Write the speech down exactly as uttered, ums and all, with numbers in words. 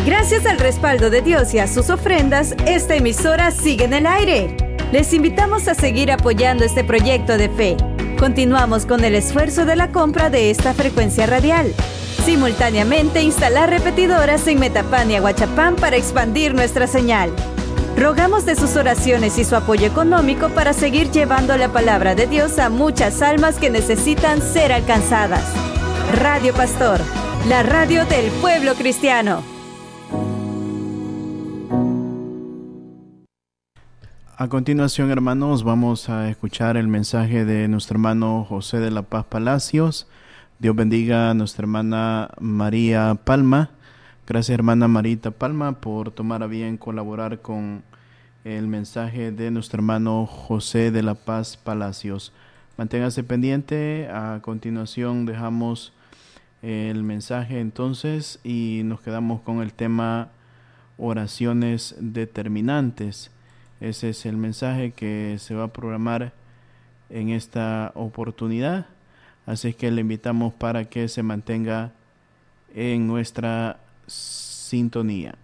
Gracias al respaldo de Dios y a sus ofrendas, esta emisora sigue en el aire. Les invitamos a seguir apoyando este proyecto de fe. Continuamos con el esfuerzo de la compra de esta frecuencia radial. Simultáneamente, instalar repetidoras en Metapán y Aguachapán para expandir nuestra señal. Rogamos de sus oraciones y su apoyo económico para seguir llevando la palabra de Dios a muchas almas que necesitan ser alcanzadas. Radio Pastor, la radio del pueblo cristiano. A continuación, hermanos, vamos a escuchar el mensaje de nuestro hermano José de la Paz Palacios. Dios bendiga a nuestra hermana María Palma. Gracias, hermana Marita Palma, por tomar a bien colaborar con el mensaje de nuestro hermano José de la Paz Palacios. Manténgase pendiente. A continuación dejamos el mensaje entonces y nos quedamos con el tema oraciones determinantes. Ese es el mensaje que se va a programar en esta oportunidad. Así que le invitamos para que se mantenga en nuestra sintonía.